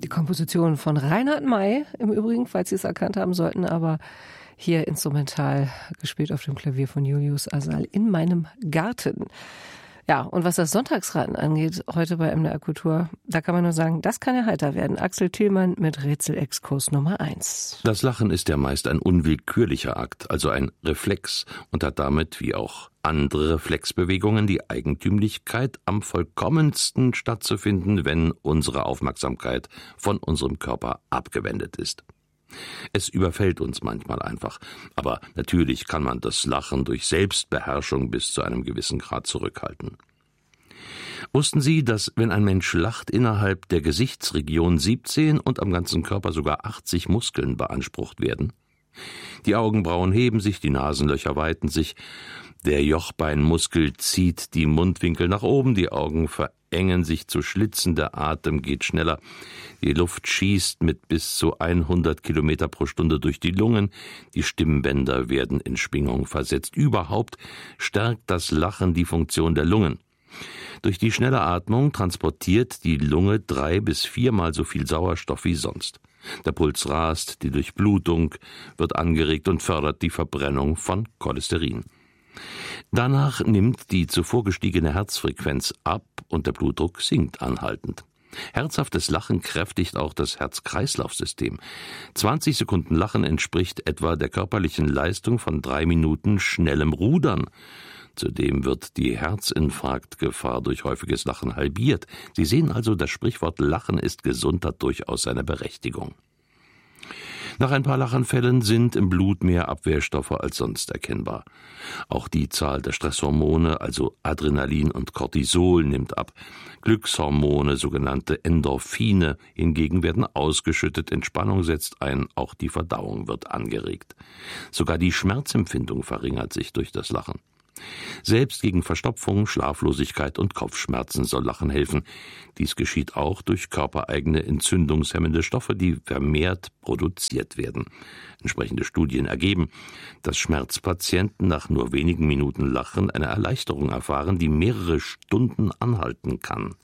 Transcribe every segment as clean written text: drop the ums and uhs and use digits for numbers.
Die Komposition von Reinhard May, im Übrigen, falls Sie es erkannt haben sollten, aber hier instrumental gespielt auf dem Klavier von Julius Asal in meinem Garten. Ja, und was das Sonntagsraten angeht, heute bei MDR Kultur, da kann man nur sagen, das kann ja heiter werden. Axel Thielmann mit Rätselexkurs Nummer 1. Das Lachen ist ja meist ein unwillkürlicher Akt, also ein Reflex und hat damit, wie auch andere Reflexbewegungen, die Eigentümlichkeit, am vollkommensten stattzufinden, wenn unsere Aufmerksamkeit von unserem Körper abgewendet ist. Es überfällt uns manchmal einfach, aber natürlich kann man das Lachen durch Selbstbeherrschung bis zu einem gewissen Grad zurückhalten. Wussten Sie, dass wenn ein Mensch lacht, innerhalb der Gesichtsregion 17 und am ganzen Körper sogar 80 Muskeln beansprucht werden? Die Augenbrauen heben sich, die Nasenlöcher weiten sich, der Jochbeinmuskel zieht die Mundwinkel nach oben, die Augen verengen sich zu Schlitzen, der Atem geht schneller, die Luft schießt mit bis zu 100 Kilometer pro Stunde durch die Lungen, die Stimmbänder werden in Schwingung versetzt. Überhaupt stärkt das Lachen die Funktion der Lungen. Durch die schnelle Atmung transportiert die Lunge 3- bis 4-mal so viel Sauerstoff wie sonst. Der Puls rast, die Durchblutung wird angeregt und fördert die Verbrennung von Cholesterin. Danach nimmt die zuvor gestiegene Herzfrequenz ab und der Blutdruck sinkt anhaltend. Herzhaftes Lachen kräftigt auch das Herz-Kreislauf-System. 20 Sekunden Lachen entspricht etwa der körperlichen Leistung von 3 Minuten schnellem Rudern. Zudem wird die Herzinfarktgefahr durch häufiges Lachen halbiert. Sie sehen also, das Sprichwort Lachen ist gesund hat durchaus seine Berechtigung. Nach ein paar Lachanfällen sind im Blut mehr Abwehrstoffe als sonst erkennbar. Auch die Zahl der Stresshormone, also Adrenalin und Cortisol, nimmt ab. Glückshormone, sogenannte Endorphine, hingegen werden ausgeschüttet, Entspannung setzt ein, auch die Verdauung wird angeregt. Sogar die Schmerzempfindung verringert sich durch das Lachen. Selbst gegen Verstopfung, Schlaflosigkeit und Kopfschmerzen soll Lachen helfen. Dies geschieht auch durch körpereigene entzündungshemmende Stoffe, die vermehrt produziert werden. Entsprechende Studien ergeben, dass Schmerzpatienten nach nur wenigen Minuten Lachen eine Erleichterung erfahren, die mehrere Stunden anhalten kann.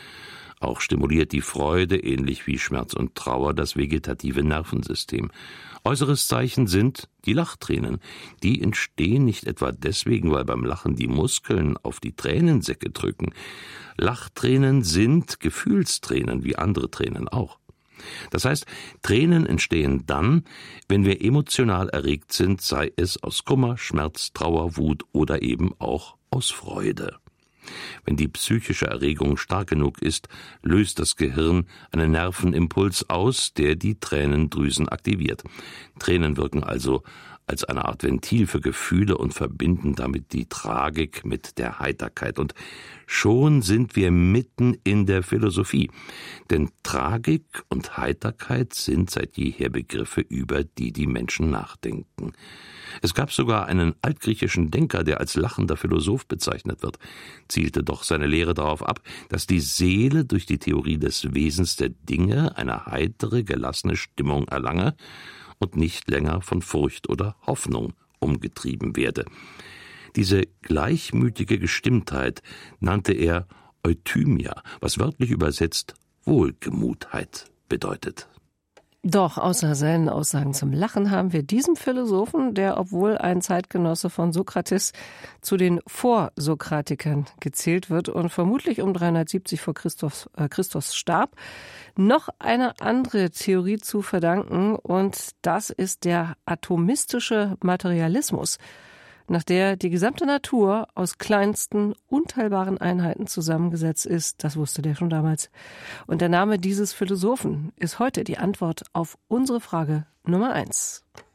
Auch stimuliert die Freude, ähnlich wie Schmerz und Trauer, das vegetative Nervensystem. Äußeres Zeichen sind die Lachtränen. Die entstehen nicht etwa deswegen, weil beim Lachen die Muskeln auf die Tränensäcke drücken. Lachtränen sind Gefühlstränen, wie andere Tränen auch. Das heißt, Tränen entstehen dann, wenn wir emotional erregt sind, sei es aus Kummer, Schmerz, Trauer, Wut oder eben auch aus Freude. Wenn die psychische Erregung stark genug ist, löst das Gehirn einen Nervenimpuls aus, der die Tränendrüsen aktiviert. Tränen wirken also als eine Art Ventil für Gefühle und verbinden damit die Tragik mit der Heiterkeit. Und schon sind wir mitten in der Philosophie. Denn Tragik und Heiterkeit sind seit jeher Begriffe, über die die Menschen nachdenken. Es gab sogar einen altgriechischen Denker, der als lachender Philosoph bezeichnet wird, zielte doch seine Lehre darauf ab, dass die Seele durch die Theorie des Wesens der Dinge eine heitere, gelassene Stimmung erlange und nicht länger von Furcht oder Hoffnung umgetrieben werde. Diese gleichmütige Gestimmtheit nannte er Euthymia, was wörtlich übersetzt Wohlgemutheit bedeutet. Doch außer seinen Aussagen zum Lachen haben wir diesem Philosophen, der, obwohl ein Zeitgenosse von Sokrates, zu den Vorsokratikern gezählt wird und vermutlich um 370 vor Christus starb, noch eine andere Theorie zu verdanken, und das ist der atomistische Materialismus, nach der die gesamte Natur aus kleinsten, unteilbaren Einheiten zusammengesetzt ist. Das wusste der schon damals. Und der Name dieses Philosophen ist heute die Antwort auf unsere Frage Nummer 1.